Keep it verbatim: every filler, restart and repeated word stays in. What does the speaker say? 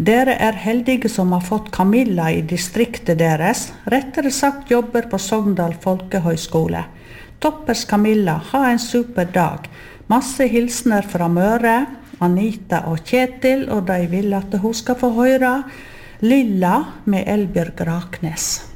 Dere er heldige som har fått Camilla i distriktet deres, rettere sagt jobber på Sogndal Folkehøgskole. Toppers Camilla, ha en super dag. Masse hilsner fra Møre, Anita og Kjetil, og de vil at hun skal få høre Lilla med Elbjørg Raknes.